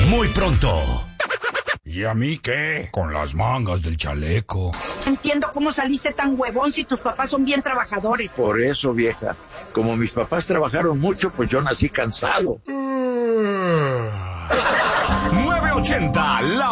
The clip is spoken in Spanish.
muy pronto. ¿Y a mí qué? Con las mangas del chaleco. Entiendo cómo saliste tan huevón si tus papás son bien trabajadores. Por eso, vieja. Como mis papás trabajaron mucho, pues yo nací cansado. 980, la